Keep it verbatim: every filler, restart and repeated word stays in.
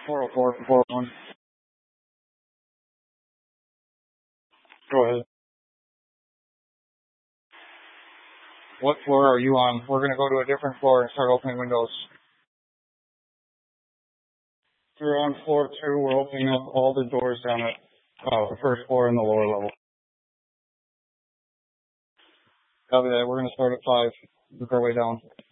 four oh four, four oh one. Go ahead. What floor are you on? We're going to go to a different floor and start opening windows. We're on floor two. We're opening up all the doors down at uh, the first floor and the lower level. Copy that. We're going to start at five. Work our way down.